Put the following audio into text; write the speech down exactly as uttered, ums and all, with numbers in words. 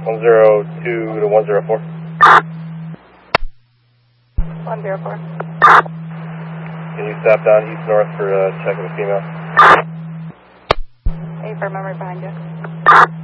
one zero two to one zero four. one zero four. Can you stop down east north for uh, checking the female? A for memory behind you.